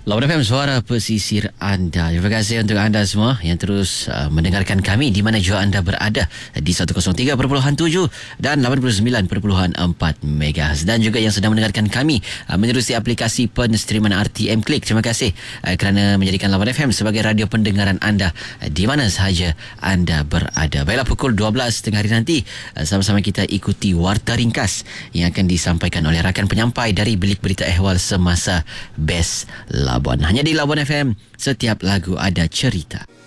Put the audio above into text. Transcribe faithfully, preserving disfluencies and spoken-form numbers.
Lawan F M, suara pesisir anda. Terima kasih untuk anda semua yang terus uh, mendengarkan kami di mana jua anda berada di seratus tiga perpuluhan tujuh dan lapan puluh sembilan perpuluhan empat megahertz, dan juga yang sedang mendengarkan kami uh, menerusi aplikasi penstreaman R T M Klik. Terima kasih uh, kerana menjadikan Lawan F M sebagai radio pendengaran anda uh, di mana sahaja anda berada. Baiklah, pukul dua belas tengah hari nanti uh, sama-sama kita ikuti Warta Ringkas yang akan disampaikan oleh rakan penyampai dari Bilik Berita Ehwal Semasa Best Labuan. Hanya di Labuan F M, setiap lagu ada cerita.